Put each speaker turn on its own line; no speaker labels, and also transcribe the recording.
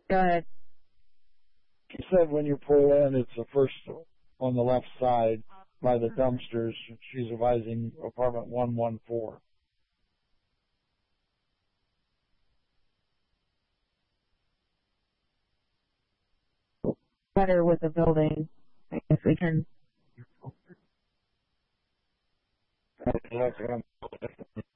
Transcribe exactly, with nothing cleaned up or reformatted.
Go ahead.
She said when you pull in, it's the first on the left side by the dumpsters. She's advising apartment one one four.
Better with the building, if we can.
That's what I'm